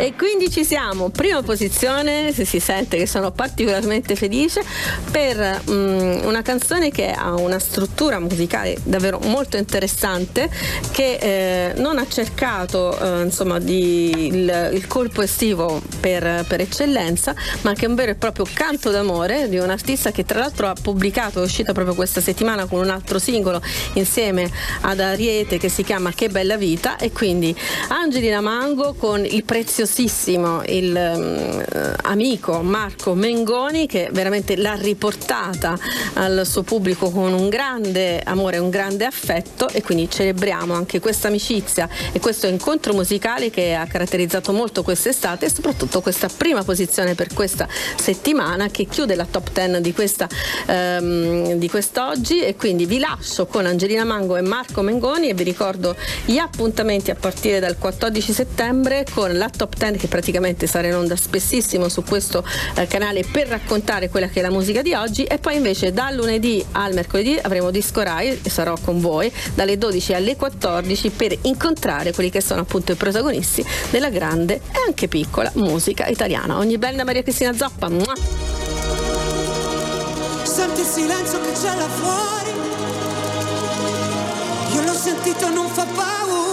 E quindi ci siamo, prima posizione, se si sente che sono particolarmente felice per una canzone che ha una struttura musicale davvero molto interessante, che non ha cercato insomma il colpo estivo per eccellenza, ma che è un vero e proprio canto d'amore di un artista che tra l'altro ha pubblicato, è uscita proprio questa settimana con un altro singolo insieme ad Ariete che si chiama Che bella vita. E quindi Angelina Mango con il preziosissimo, amico Marco Mengoni, che veramente l'ha riportata al suo pubblico con un grande amore, un grande affetto, e quindi celebriamo anche questa amicizia e questo incontro musicale che ha caratterizzato molto quest'estate, e soprattutto questa prima posizione per questa settimana che chiude la top 10 di quest'oggi. E quindi vi lascio con Angelina Mango e Marco Mengoni e vi ricordo gli appuntamenti a partire dal 14 settembre con la top 10, che praticamente sarà in onda spessissimo su questo canale per raccontare quella che è la musica di oggi. E poi invece dal lunedì al mercoledì avremo Disco Rai e sarò con voi dalle 12 alle 14 per incontrare quelli che sono appunto i protagonisti della grande e anche piccola musica italiana. Ogni bella da Maria Cristina Zoppa. Mua! Senti il silenzio che c'è là fuori, io l'ho sentito, non fa paura.